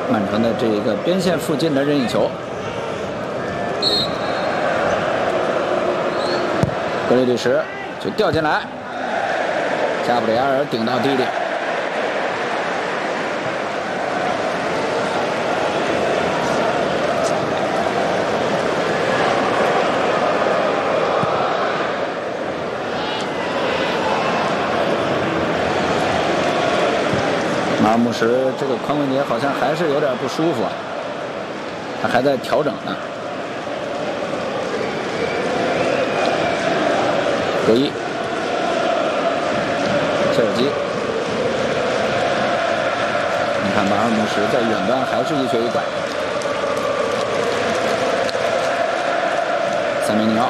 曼城的这个边线附近的任意球。格雷利什就掉进来，加布里埃尔顶到地里。马尔穆什这个髋关节好像还是有点不舒服啊，他还在调整呢。格伊、切尔基，你看马尔穆什在远端还是一瘸一拐。塞梅尼奥。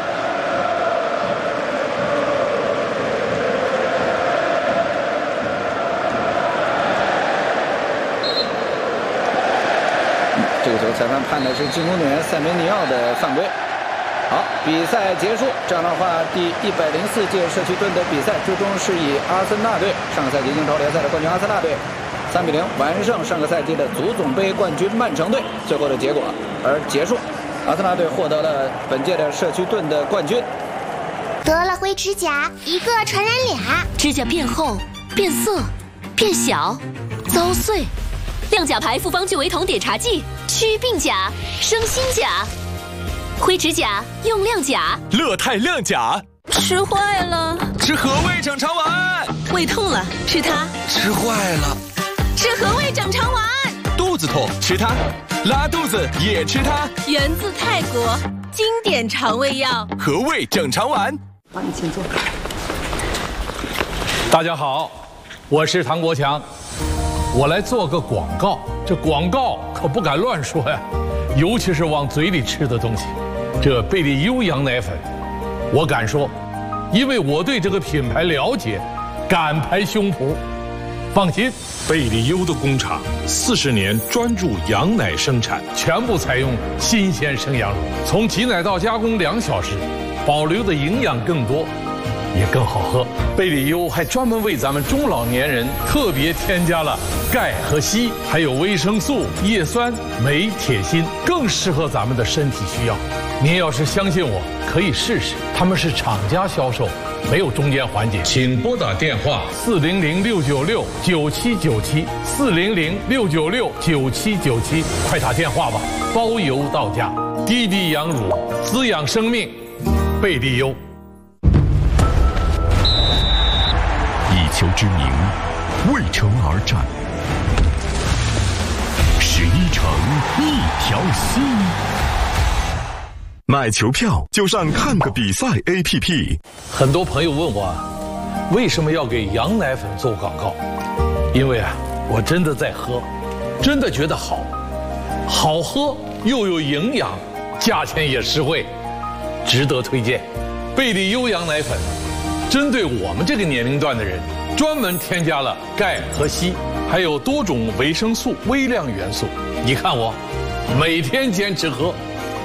这个球裁判判的是进攻队员塞梅尼奥的犯规。好，比赛结束。这样的话，第104届社区盾的比赛最终是以阿森纳队上个赛季英超联赛的冠军阿森纳队3-0完胜上个赛季的足总杯冠军曼城队，最后的结果而结束。阿森纳队获得了本届的社区盾的冠军。 得了灰指甲，一个传染俩， 指甲变厚、变色、变小、遭碎。亮甲牌复方聚维酮碘茶剂，祛病甲，生新甲。灰指甲用亮甲， 乐泰亮甲。 吃坏了， 吃和味整肠丸。 胃痛了，吃它。 吃坏了， 吃和味整肠丸。 肚子痛吃它，拉肚子也吃它。 源自泰国，经典肠胃药。 和味整肠丸。 好，你请坐。 大家好，我是唐国强，我来做个广告。这广告可不敢乱说呀，尤其是往嘴里吃的东西。这贝利优羊奶粉，我敢说，因为我对这个品牌了解，敢拍胸脯。放心， 贝利优的工厂40年专注羊奶生产， 全部采用新鲜生羊乳，从挤奶到加工2小时，保留的营养更多，也更好喝。贝利优还专门为咱们中老年人特别添加了钙和硒，还有维生素、叶酸、镁、铁、锌，更适合咱们的身体需要。您要是相信我，可以试试。他们是厂家销售，没有中间环节。请拨打电话400-696-9797 400-696-9797，快打电话吧，包邮到家。滴滴羊乳，滋养生命，贝利优。 一球之名，为城而战。11城，一条心。买球票就上看个比赛 APP。 很多朋友问我，为什么要给羊奶粉做广告？因为我真的在喝，真的觉得好，好喝又有营养，价钱也实惠，值得推荐。贝利优羊奶粉，针对我们这个年龄段的人，专门添加了钙和硒，还有多种维生素、微量元素。你看我，每天坚持喝。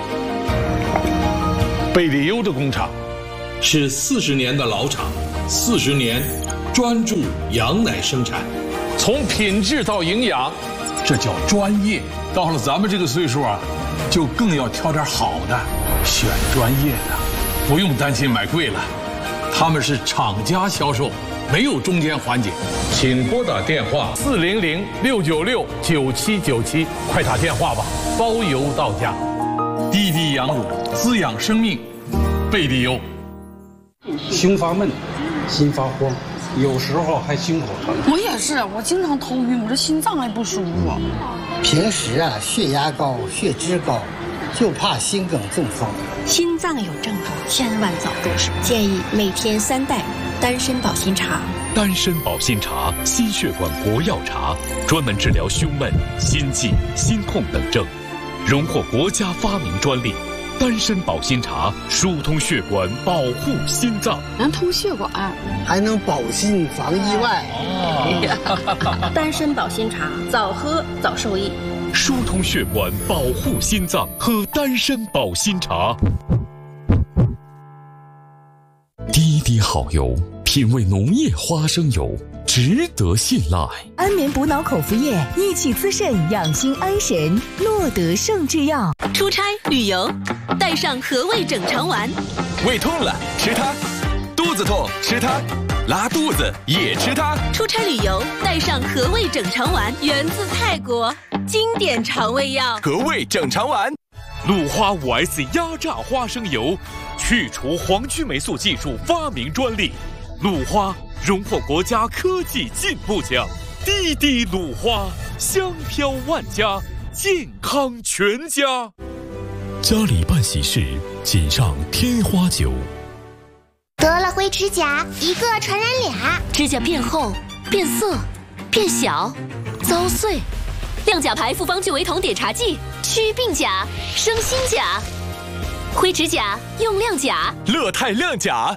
贝利优的工厂是40年的老厂，40年专注羊奶生产，从品质到营养，这叫专业。到了咱们这个岁数就更要挑点好的，选专业的，不用担心买贵了。他们是厂家销售，没有中间环节。请拨打电话400-696-9797，快打电话吧，包邮到家。滴滴羊乳，滋养生命，贝利优。 胸发闷，心发慌，有时候还心口疼。 我也是，我经常头晕，我这心脏还不舒服。 平时血压高、血脂高，就怕心梗中风。 心脏有症状，千万早重视。建议每天3袋丹参保心茶。 丹参保心茶，心血管国药茶，专门治疗胸闷、心悸、心痛等症，荣获国家发明专利。丹参保心茶疏通血管，保护心脏， 能通血管， 还能保心防意外。 丹参保心茶，早喝早受益。 疏通血管，保护心脏，喝丹参保心茶。滴滴好油，品味农业花生油， 值得信赖。 安眠补脑口服液，益气滋肾，养心安神。诺德圣制药。 出差旅游，带上和味整肠丸。 胃痛了吃它，肚子痛吃它，拉肚子也吃它。 出差旅游，带上和味整肠丸，源自泰国，经典肠胃药。 和味整肠丸。 鲁花 5S 压榨花生油，去除黄曲霉素技术发明专利。鲁花荣获国家科技进步奖。滴滴鲁花，香飘万家，健康全家。家里办喜事，请上天花酒。 得了灰指甲，一个传染俩。 指甲变厚、变色、变小、遭碎。亮甲牌复方聚维酮碘茶剂，祛病甲、生新甲。灰指甲用亮甲， 乐泰亮甲。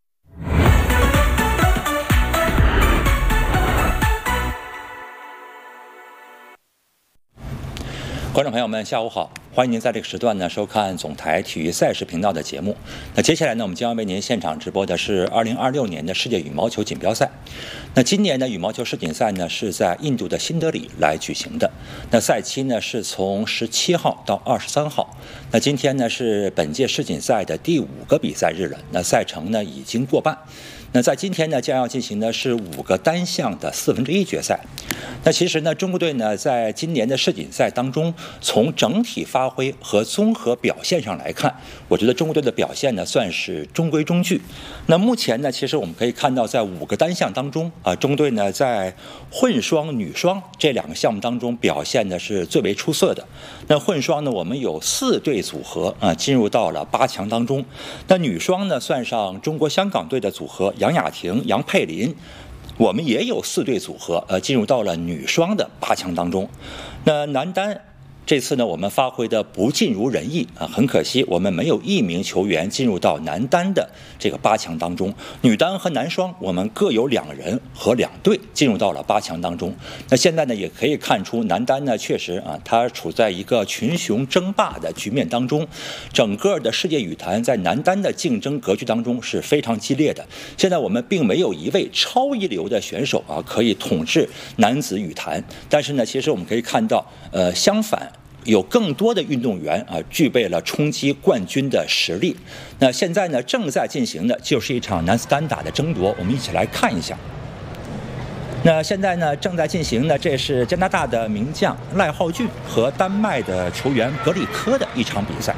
观众朋友们，下午好！欢迎您在这个时段呢收看总台体育赛事频道的节目。那接下来呢，我们将为您现场直播的是2026年的世界羽毛球锦标赛。那今年的羽毛球世锦赛呢是在印度的新德里来举行的。那赛期呢是从17号到23号。那今天呢是本届世锦赛的第5个比赛日了。那赛程呢已经过半。那在今天呢，将要进行的是5个单项的1/4决赛。那其实呢，中国队呢在今年的世锦赛当中，从整体发挥和综合表现上来看，我觉得中国队的表现呢算是中规中矩。那目前呢，其实我们可以看到，在5个单项当中啊，中国队呢在混双、女双这2个项目当中表现的是最为出色的。那混双呢，我们有4对组合啊进入到了8强当中。那女双呢，算上中国香港队的组合杨雅婷、杨佩林，我们也有4对组合进入到了女双的8强当中。那男单这次呢，我们发挥的不尽如人意啊，很可惜，我们没有1名球员进入到男单的这个8强当中。女单和男双，我们各有2人和2队进入到了8强当中。那现在呢，也可以看出男单呢，确实啊，它处在一个群雄争霸的局面当中。整个的世界羽坛在男单的竞争格局当中是非常激烈的。现在我们并没有一位超一流的选手啊，可以统治男子羽坛。但是呢，其实我们可以看到，相反。有更多的运动员啊，具备了冲击冠军的实力。那现在呢，正在进行的就是一场男子单打的争夺，我们一起来看一下。那现在呢，正在进行的，这是加拿大的名将赖浩俊和丹麦的球员格里科的一场比赛。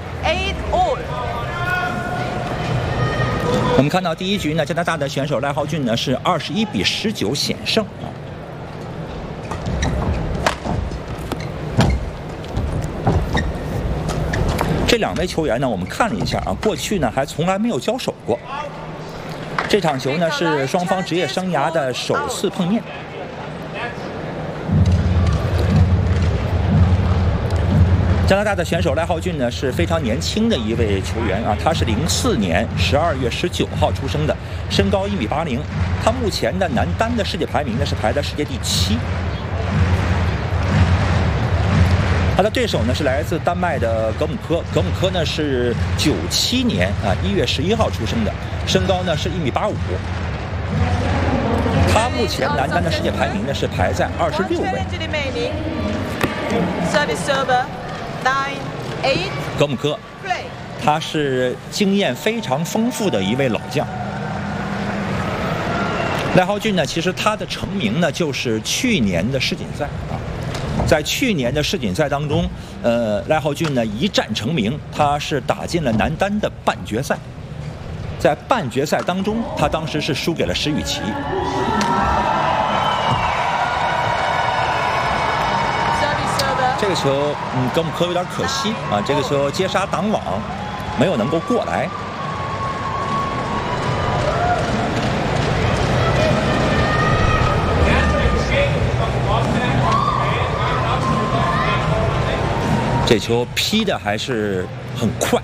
我们看到第一局呢，加拿大的选手赖浩俊呢是21-19险胜啊。这2位球员呢，我们看了一下啊，过去呢还从来没有交手过。这场球呢是双方职业生涯的首次碰面。加拿大的选手赖浩俊呢是非常年轻的一位球员啊，他是04年12月19号出生的，身高1.80米。他目前的男单的世界排名呢是排在世界第7。他的对手呢是来自丹麦的格姆科，格姆科呢是97年1月11号出生的，身高呢是1.85米。他目前男单的世界排名呢是排在26位。格姆科，他是经验非常丰富的一位老将。赖浩俊呢，其实他的成名呢就是去年的世锦赛啊。在去年的世锦赛当中，赖浩俊呢一战成名，他是打进了男单的半决赛。在半决赛当中，他当时是输给了石宇奇。这个球，格姆科有点可惜啊，这个球接杀挡网，没有能够过来。这球劈的还是很快。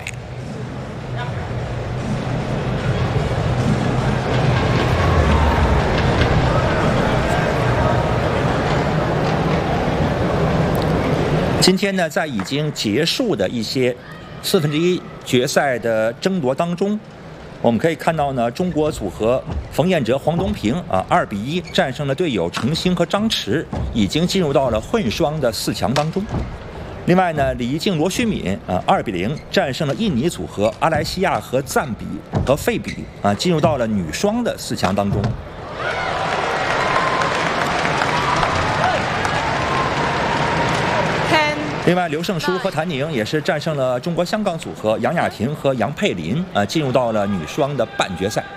今天呢，在已经结束的一些1/4决赛的争夺当中， 我们可以看到呢，中国组合冯彦哲、黄东萍2比1战胜了队友程星和张弛，已经进入到了混双的4强当中。另外呢，李怡静、罗旭敏2比0战胜了印尼组合阿莱西亚和赞比和费比进入到了女双的4强当中。另外，刘胜书和谭宁也是战胜了中国香港组合杨雅婷和杨佩琳进入到了女双的半决赛。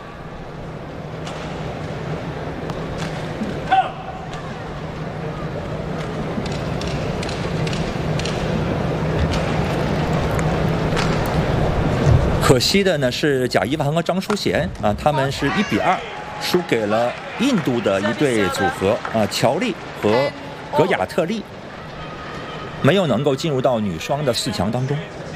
可惜的呢是贾一凡和张淑贤他们是1比2输给了印度的一对组合乔丽和格雅特利，没有能够进入到女双的4强当中。